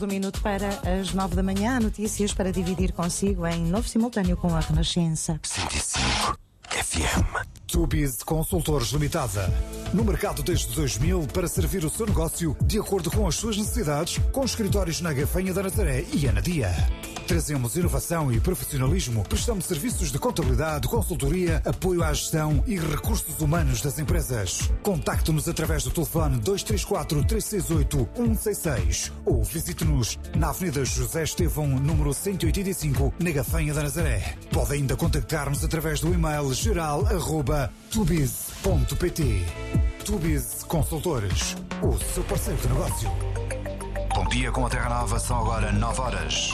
Um minuto para as 9 da manhã, notícias para dividir consigo em novo simultâneo com a Renascença. 105 FM. Tubiz Consultores Limitada. No mercado desde 2000 para servir o seu negócio de acordo com as suas necessidades, com escritórios na Gafanha da Nazaré e Anadia. Trazemos inovação e profissionalismo, prestamos serviços de contabilidade, consultoria, apoio à gestão e recursos humanos das empresas. Contacte-nos através do telefone 234-368-166 ou visite-nos na Avenida José Estevão, número 185, na Gafanha da Nazaré. Pode ainda contactar-nos através do e-mail geral@tubiz.pt. Tubiz Consultores, o seu parceiro de negócio. Bom dia com a Terra Nova, são agora 9 horas.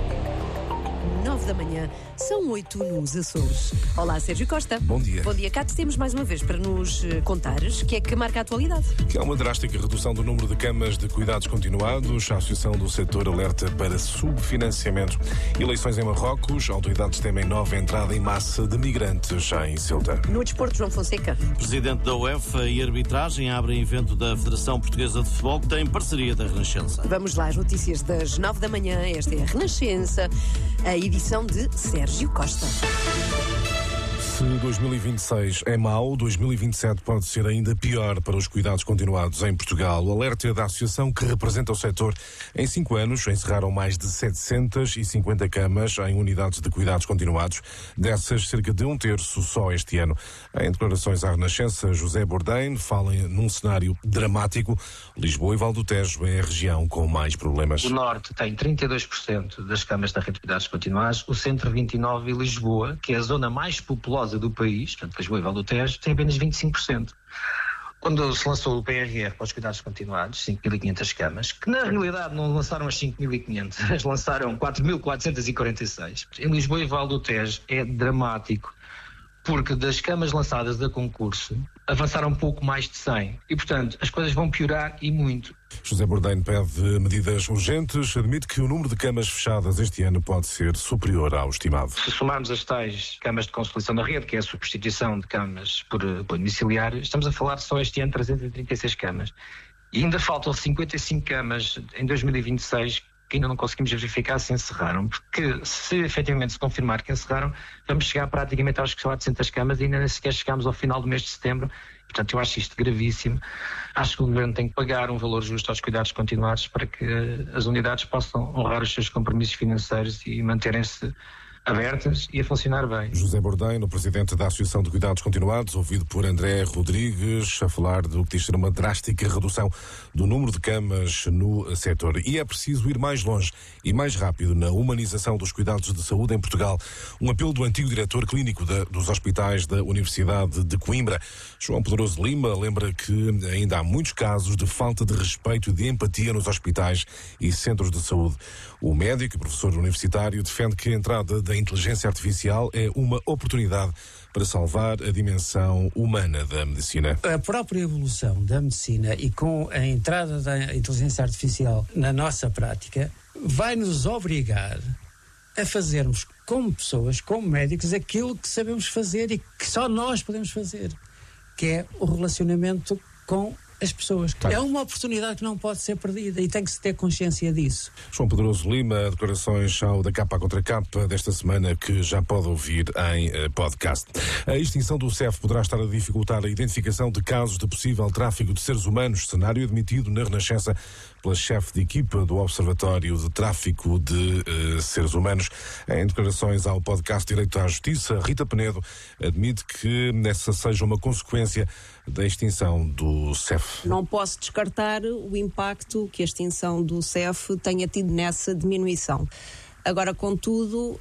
9 da manhã, são 8 nos Açores. Olá, Sérgio Costa. Bom dia. Bom dia, Cato. Temos mais uma vez para nos contares o que é que marca a atualidade. Que há uma drástica redução do número de camas de cuidados continuados. A Associação do Setor alerta para subfinanciamento. Eleições em Marrocos. Autoridades temem nova entrada em massa de migrantes em Ceuta. No desporto, João Fonseca. Presidente da UEFA e arbitragem abrem evento da Federação Portuguesa de Futebol que tem parceria da Renascença. Vamos lá, as notícias das 9 da manhã. Esta é a Renascença, a edição de Sérgio Costa. Se 2026 é mau, 2027 pode ser ainda pior para os cuidados continuados em Portugal. O alerta da associação que representa o setor. Em 5 anos, encerraram mais de 750 camas em unidades de cuidados continuados. Dessas, cerca de 1/3 só este ano. Em declarações à Renascença, José Bourdain fala num cenário dramático. Lisboa e Val do Tejo é a região com mais problemas. O Norte tem 32% das camas da rede de cuidados continuados, o Centro 29% e Lisboa, que é a zona mais populosa do país, portanto Lisboa e Val do Tejo, tem apenas 25%. Quando se lançou o PRR para os cuidados continuados, 5.500 camas, que na realidade não lançaram as 5.500, lançaram 4.446. Em Lisboa e Val do Tejo é dramático, porque das camas lançadas a concurso avançaram um pouco mais de 100 e, portanto, as coisas vão piorar e muito. José Bourdain pede medidas urgentes, admite que o número de camas fechadas este ano pode ser superior ao estimado. Se somarmos as tais camas de consolidação da rede, que é a substituição de camas por domiciliário, estamos a falar só este ano 336 camas. E ainda faltam 55 camas em 2026 que ainda não conseguimos verificar se encerraram, porque se efetivamente se confirmar que encerraram, vamos chegar praticamente aos 400 camas e ainda nem sequer chegamos ao final do mês de setembro. Portanto, eu acho isto gravíssimo. Acho que o Governo tem que pagar um valor justo aos cuidados continuados para que as unidades possam honrar os seus compromissos financeiros e manterem-se abertas e a funcionar bem. José Bourdain, o presidente da Associação de Cuidados Continuados, ouvido por André Rodrigues, a falar do que diz ser uma drástica redução do número de camas no setor. E é preciso ir mais longe e mais rápido na humanização dos cuidados de saúde em Portugal. Um apelo do antigo diretor clínico dos hospitais da Universidade de Coimbra. João Pedroso Lima lembra que ainda há muitos casos de falta de respeito e de empatia nos hospitais e centros de saúde. O médico e professor universitário defende que a entrada da inteligência artificial é uma oportunidade para salvar a dimensão humana da medicina. A própria evolução da medicina e com a entrada da inteligência artificial na nossa prática vai nos obrigar a fazermos como pessoas, como médicos, aquilo que sabemos fazer e que só nós podemos fazer, que é o relacionamento com as pessoas. É uma oportunidade que não pode ser perdida e tem que se ter consciência disso. João Pedroso Lima, declarações ao da Capa contra Capa desta semana que já pode ouvir em podcast. A extinção do CEF poderá estar a dificultar a identificação de casos de possível tráfico de seres humanos, cenário admitido na Renascença pela chefe de equipa do Observatório de Tráfico de Seres Humanos. Em declarações ao podcast Direito à Justiça, Rita Penedo admite que essa seja uma consequência da extinção do CEF. Não posso descartar o impacto que a extinção do CEF tenha tido nessa diminuição. Agora, contudo,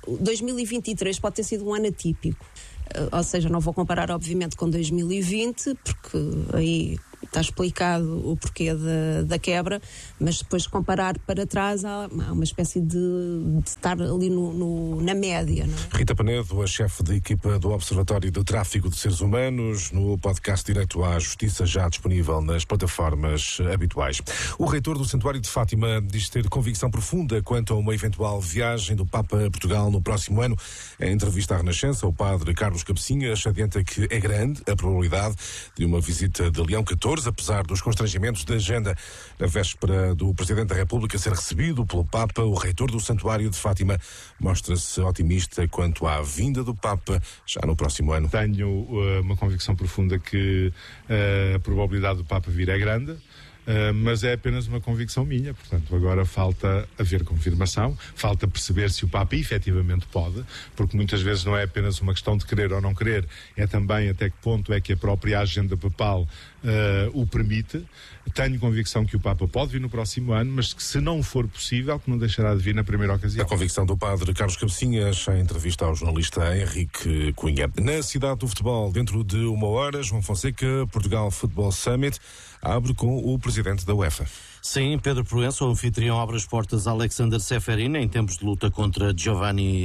2023 pode ter sido um ano atípico. Ou seja, não vou comparar, obviamente, com 2020, porque aí está explicado o porquê da quebra, mas depois comparar para trás há uma espécie de estar ali na média. Não é? Rita Penedo, a chefe de equipa do Observatório de Tráfico de Seres Humanos, no podcast Direito à Justiça, já disponível nas plataformas habituais. O reitor do Santuário de Fátima diz ter convicção profunda quanto a uma eventual viagem do Papa a Portugal no próximo ano. Em entrevista à Renascença, o padre Carlos Cabecinhas adianta que é grande a probabilidade de uma visita de Leão XIV jogadores, apesar dos constrangimentos da agenda. Na véspera do Presidente da República ser recebido pelo Papa, o reitor do Santuário de Fátima mostra-se otimista quanto à vinda do Papa já no próximo ano. Tenho uma convicção profunda que a probabilidade do Papa vir é grande. Mas é apenas uma convicção minha, portanto agora falta haver confirmação, falta perceber se o Papa efetivamente pode, porque muitas vezes não é apenas uma questão de querer ou não querer, é também até que ponto é que a própria agenda papal o permite. Tenho convicção que o Papa pode vir no próximo ano, mas que se não for possível, que não deixará de vir na primeira ocasião. A convicção do padre Carlos Cabecinhas em entrevista ao jornalista Henrique Cunha. Na cidade do futebol, dentro de 1 hora, João Fonseca, Portugal Football Summit, abre com o presidente da UEFA. Sim, Pedro Proença, o anfitrião, abre as portas a Alexander Seferin em tempos de luta contra Gianni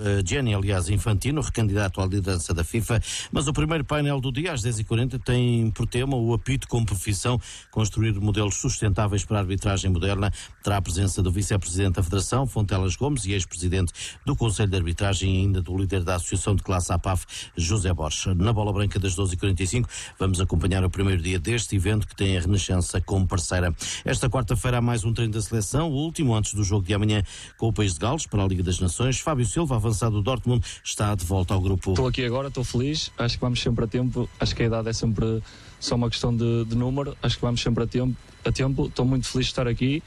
Infantino, recandidato à liderança da FIFA. Mas o primeiro painel do dia, às 10h40, tem por tema o apito como profissão, construir modelos sustentáveis para a arbitragem moderna. Terá a presença do vice-presidente da Federação, Fontelas Gomes, e ex-presidente do Conselho de Arbitragem e ainda do líder da Associação de Classe APAF, José Borges. Na Bola Branca das 12h45, vamos acompanhar o primeiro dia deste evento que tem a Renascença como parceira. Esta quarta-feira há mais um treino da seleção, o último antes do jogo de amanhã com o País de Gales para a Liga das Nações. Fábio Silva, avançado do Dortmund, está de volta ao grupo. Estou aqui agora, estou feliz, acho que vamos sempre a tempo, acho que a idade é sempre só uma questão de número, acho que vamos sempre a tempo, estou muito feliz de estar aqui,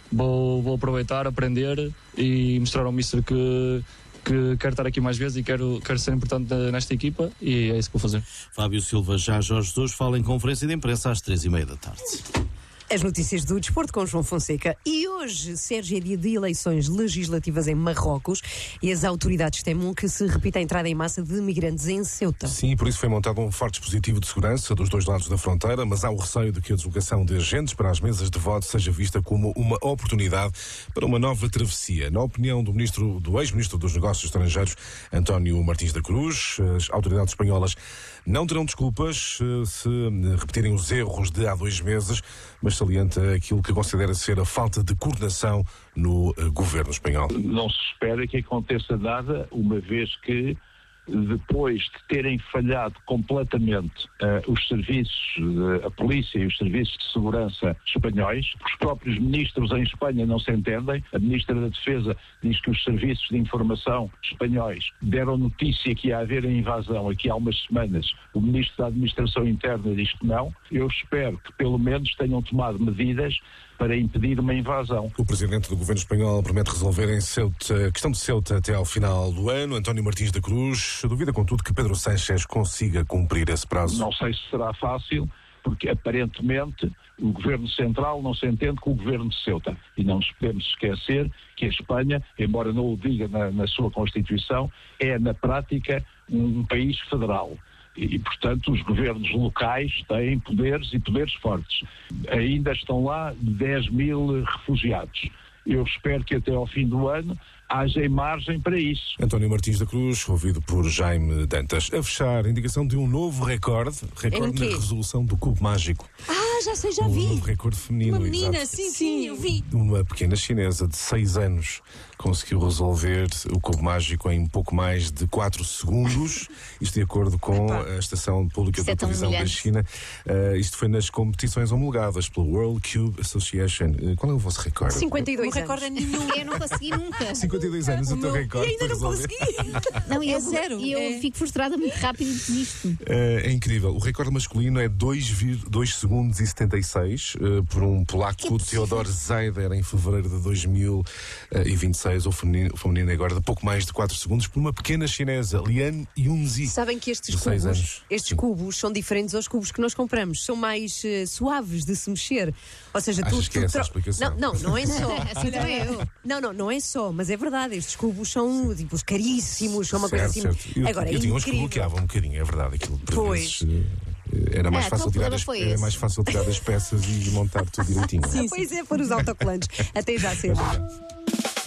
vou aproveitar, aprender e mostrar ao Mister que quero estar aqui mais vezes e quero ser importante nesta equipa, e é isso que vou fazer. Fábio Silva, já Jorge Jesus fala em conferência de imprensa às 3h30 da tarde. As notícias do desporto com João Fonseca. E hoje, Sérgio, é dia de eleições legislativas em Marrocos e as autoridades temem que se repita a entrada em massa de migrantes em Ceuta. Sim, por isso foi montado um forte dispositivo de segurança dos dois lados da fronteira, mas há o receio de que a deslocação de agentes para as mesas de voto seja vista como uma oportunidade para uma nova travessia. Na opinião do ex-ministro dos Negócios Estrangeiros, António Martins da Cruz, as autoridades espanholas não terão desculpas se repetirem os erros de há 2 meses, mas salienta aquilo que considera ser a falta de coordenação no governo espanhol. Não se espera que aconteça nada, uma vez que depois de terem falhado completamente os serviços, a polícia e os serviços de segurança espanhóis, os próprios ministros em Espanha não se entendem. A ministra da Defesa diz que os serviços de informação espanhóis deram notícia que ia haver a invasão aqui há umas semanas. O ministro da Administração Interna diz que não. Eu espero que pelo menos tenham tomado medidas para impedir uma invasão. O presidente do governo espanhol promete resolver a questão de Ceuta até ao final do ano. António Martins da Cruz duvida, contudo, que Pedro Sánchez consiga cumprir esse prazo. Não sei se será fácil, porque aparentemente o governo central não se entende com o governo de Ceuta. E não nos podemos esquecer que a Espanha, embora não o diga na sua Constituição, é na prática um país federal. E, portanto, os governos locais têm poderes e poderes fortes. Ainda estão lá 10 mil refugiados. Eu espero que até ao fim do ano haja margem para isso. António Martins da Cruz, ouvido por Jaime Dantas. A fechar, a indicação de um novo recorde na resolução do cubo mágico. Já sei, já vi. Um novo recorde feminino. Uma menina, exato. sim, eu vi. Uma pequena chinesa de 6 anos conseguiu resolver o cubo mágico em pouco mais de 4 segundos. Isto de acordo com a Estação Pública de Televisão da China. Isto foi nas competições homologadas pela World Cube Association. Qual é o vosso recorde? 52 anos. O recorde é nenhum. Eu não consegui nunca. 52 anos, o teu recorde. E ainda não consegui. Não, é zero. E eu fico frustrada muito rápido e desisto. É incrível. O recorde masculino é 2 segundos e 76 por um polaco, Theodor Zeider, em fevereiro de 2026. O feminino agora de pouco mais de 4 segundos por uma pequena chinesa, Lian Yunzi. Sabem que estes cubos são diferentes aos cubos que nós compramos. São mais suaves de se mexer. Ou seja, achas que é essa a explicação? Não é só. Não é só, mas é verdade. Estes cubos são tipo caríssimos, são uma coisa assim. Agora, eu tinha uns que bloqueavam um bocadinho, é verdade. Aquilo por vezes era mais fácil tirar as peças e montar tudo direitinho. Pois é, por os autocolantes. Até já, Sérgio.